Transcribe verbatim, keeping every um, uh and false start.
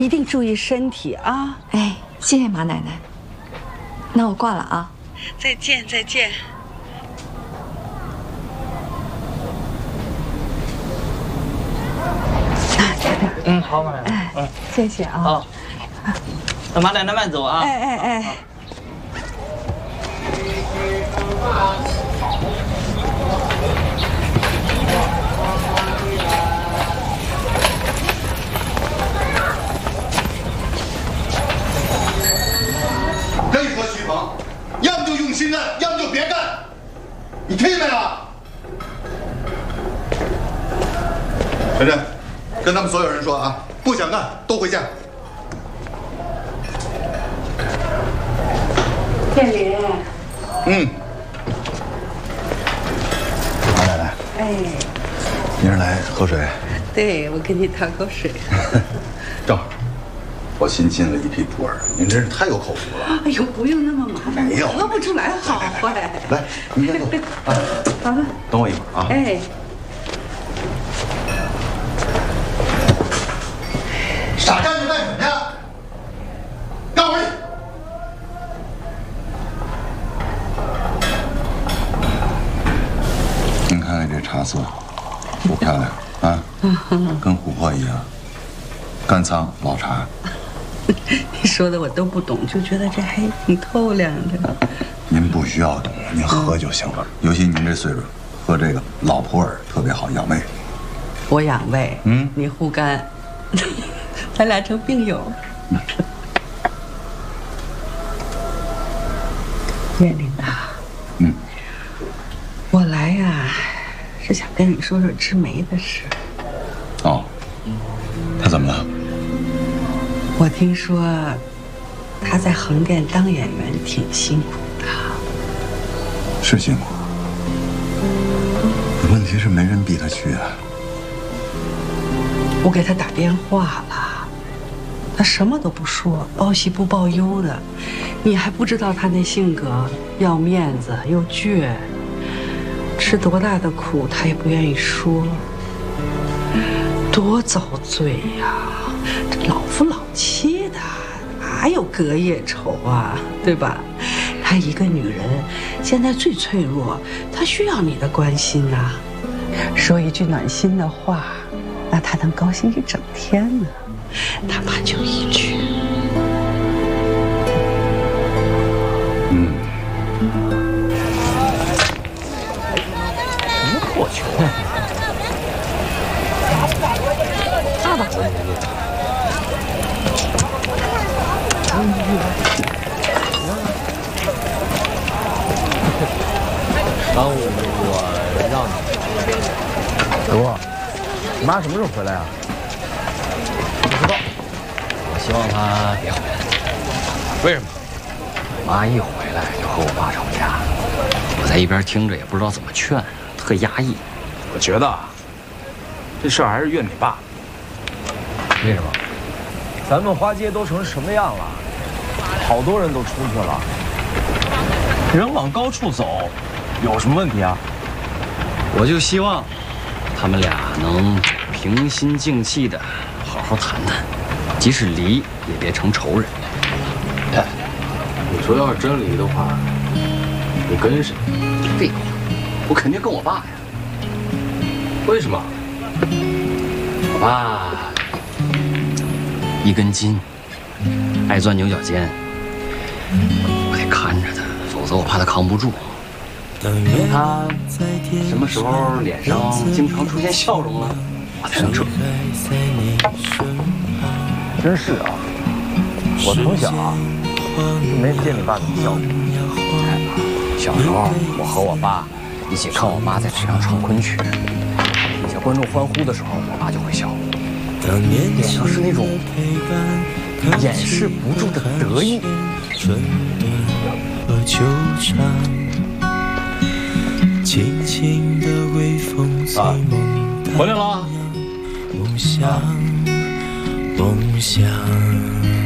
一定注意身体啊！ 哎，谢谢马奶奶。那我挂了啊。 再见，再见。 嗯，好，马奶奶。 哎，谢谢啊。 好。那马奶奶慢走啊。 哎哎哎。 任何徐鹏，要么就用心干，要么就别干，你听见没有？晨晨，跟他们所有人说啊，不想干都回家。 建林。 嗯。马奶奶。 哎。 您是来喝水？ 对，我给你讨口水。 正好。 我新进了一批徒儿，您真是太有口福了。 哎呦，不用那么麻烦， 没有， 喝不出来好坏。 来，您先坐啊。 好了， 等我一会儿啊。 哎， 傻站着干什么呀？干活去！您看看这茶色，多漂亮啊，跟琥珀一样，干仓老茶。 你说的我都不懂，就觉得这还挺透亮的。 您不需要懂，您喝就行了。尤其您这岁数，喝这个老普洱特别好养胃。 我养胃， 嗯， 你护肝，咱俩成病友。叶琳达， 嗯， 我来呀，是想跟你说说知梅的事。 哦，他怎么了？ 我听说他在横店当演员挺辛苦的， 是辛苦，问题是没人逼他去啊。 我给他打电话了，他什么都不说，报喜不报忧的。你还不知道他那性格，要面子又倔，吃多大的苦他也不愿意说，多遭罪呀！ 这老夫老妻的，哪有隔夜仇啊？对吧？她一个女人，现在最脆弱，她需要你的关心呐、啊。说一句暖心的话，那她能高兴一整天呢。哪怕就一句。 嗯。 什么破球？ 爸爸。 当我让你，大哥，你妈什么时候回来啊？ 不知道，我希望她别回来。 为什么？ 妈一回来就和我爸吵架，我在一边听着也不知道怎么劝，特压抑。 我觉得啊，这事儿还是怨你爸。 为什么？ 咱们花街都成什么样了？好多人都出去了，人往高处走，有什么问题啊？ 我就希望他们俩能平心静气的好好谈谈，即使离也别成仇人。 哎，你说要是真离的话，你跟谁？ 废话，我肯定跟我爸呀。 为什么？ 我爸一根筋，爱钻牛角尖，我得看着他，否则我怕他扛不住。他什么时候脸上经常出现笑容了，我才能撤。 真是啊，我从小啊就没见你爸怎么笑过。 小时候我和我爸一起看我妈在台上唱昆曲，底下观众欢呼的时候，我爸就会笑，脸上是那种掩饰不住的得意。 轻轻的微风随梦回来了。 梦想，梦想。